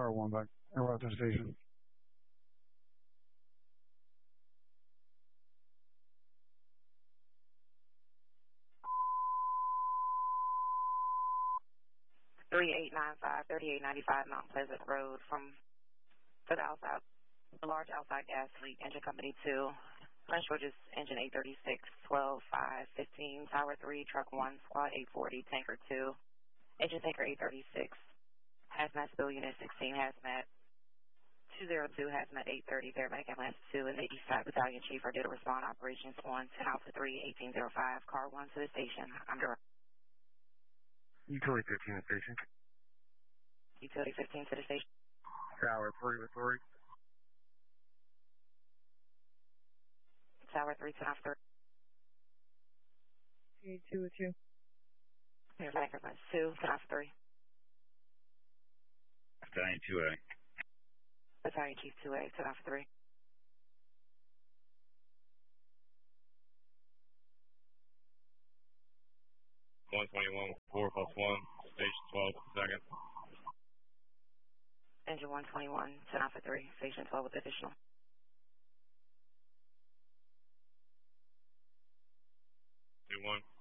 Car 1 back. En route to the station. Mount Pleasant Road for the outside, the large outside gas leak, engine company 2. Prince George's engine 836, 12, 5, 15, Tower 3, truck 1, squad 840, tanker 2, engine tanker 836, hazmat spill unit 16, hazmat 202, hazmat 830, paramedic ambulance 2, and the East Side Battalion Chief are due to respond operations 1, 10 Alpha 3, 1805, car 1 to the station. I'm direct. Utility 15 to the station. Utility 15 to the station. Tower 3 with 3. Tower 3, 10 Alpha 3. 2 with 2. Paramedic ambulance 2, 10 Alpha 3. Battalion 2A. Battalion Chief 2A, 10 Alpha 3. (121) 4+1, station 12 with the second. Engine 121, 10 Alpha 3, station 12 with additional. 2-1.